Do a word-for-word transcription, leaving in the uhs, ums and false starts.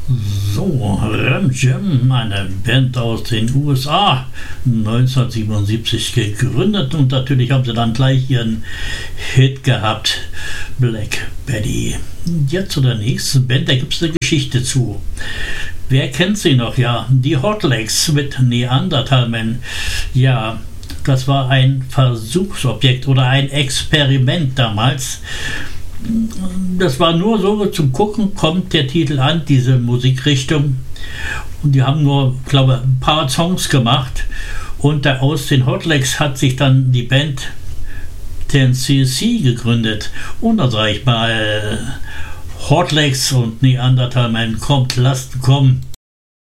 So, Ram Jam, eine Band aus den U S A, neunzehnhundertsiebenundsiebzig gegründet, und natürlich haben sie dann gleich ihren Hit gehabt, Black Betty. Jetzt zu der nächsten Band, da gibt es eine Geschichte zu. Wer kennt sie noch? Ja, die Hot Legs mit Neanderthal Man. Ja, das war ein Versuchsobjekt oder ein Experiment damals. Das war nur so zum Gucken, kommt der Titel an, diese Musikrichtung. Und die haben nur, glaube ich, ein paar Songs gemacht. Und da aus den Hot Legs hat sich dann die Band ten C C gegründet. Und da sage ich mal, Hot Legs und Neanderthal Man, kommt, lasst kommen.